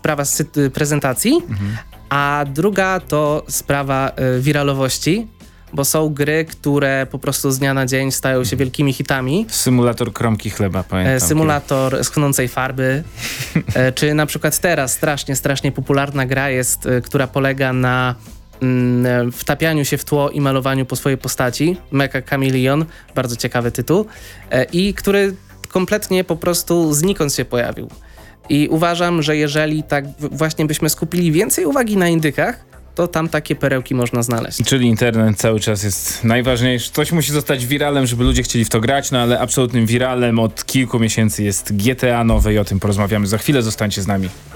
sprawa prezentacji, a druga to sprawa wiralowości, bo są gry, które po prostu z dnia na dzień stają się wielkimi hitami. Symulator kromki chleba, pamiętam. Symulator schnącej farby. Czy na przykład teraz strasznie popularna gra jest, która polega na wtapianiu się w tło i malowaniu po swojej postaci. Mecha Chameleon, bardzo ciekawy tytuł. I który kompletnie po prostu znikąd się pojawił. I uważam, że jeżeli tak właśnie byśmy skupili więcej uwagi na indykach, to tam takie perełki można znaleźć. Czyli internet cały czas jest najważniejszy. Coś musi zostać wiralem, żeby ludzie chcieli w to grać, no ale absolutnym wiralem od kilku miesięcy jest GTA nowe i o tym porozmawiamy za chwilę. Zostańcie z nami.